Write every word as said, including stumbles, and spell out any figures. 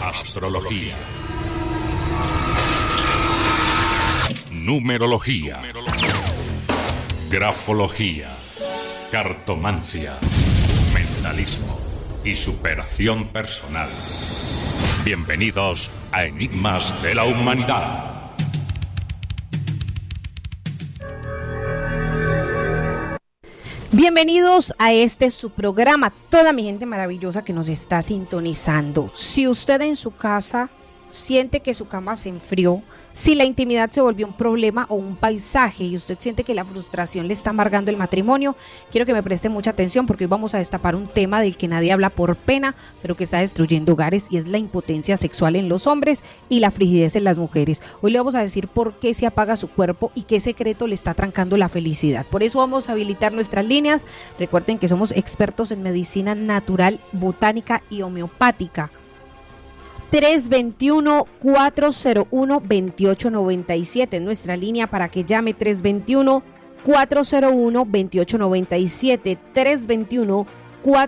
Astrología. Numerología. Grafología. Cartomancia. Mentalismo y superación personal. Bienvenidos a Enigmas de la Humanidad. Bienvenidos a este su programa, toda mi gente maravillosa que nos está sintonizando. Si usted en su casa siente que su cama se enfrió, si la intimidad se volvió un problema o un paisaje y usted siente que la frustración le está amargando el matrimonio, quiero que me preste mucha atención porque hoy vamos a destapar un tema del que nadie habla por pena, pero que está destruyendo hogares, y es la impotencia sexual en los hombres y la frigidez en las mujeres. Hoy le vamos a decir por qué se apaga su cuerpo y qué secreto le está trancando la felicidad. Por eso vamos a habilitar nuestras líneas. Recuerden que somos expertos en medicina natural, botánica y homeopática. tres dos uno, cuatro cero uno, dos ocho nueve siete, nuestra línea para que llame. Tres dos uno, cuatro cero uno, dos ocho nueve siete, tres dos uno, cuatro